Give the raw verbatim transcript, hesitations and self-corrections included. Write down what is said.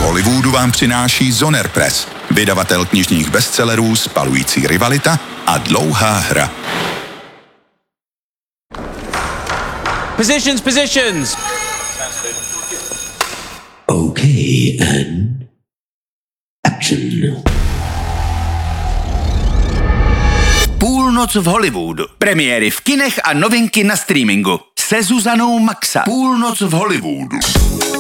Hollywoodu vám přináší Zoner Press, vydavatel knižních bestsellerů Spalující rivalita a Dlouhá hra. Positions, positions! Okay, and action. Půlnoc v Hollywoodu. Premiéry v kinech a novinky na streamingu. Se Zuzanou Maxa. Půlnoc v Hollywoodu.